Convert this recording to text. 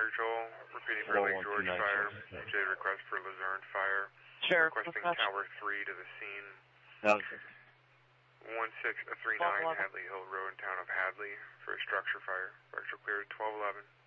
Fire, Joel. Repeating for Lake George Fire. J request for Luzerne Fire. Sheriff, requesting Tower 3 to the scene. No. 1639 Hadley Hill Road, town of Hadley, for a structure fire. Structure cleared 1211.